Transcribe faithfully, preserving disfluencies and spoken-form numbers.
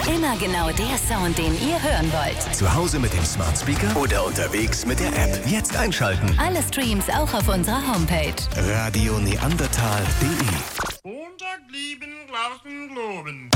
Immer genau der Sound, den ihr hören wollt. Zu Hause mit dem Smart Speaker oder unterwegs mit der App. Jetzt einschalten. Alle Streams auch auf unserer Homepage. radio neandertal punkt de Montag lieben, Glauben, Globen.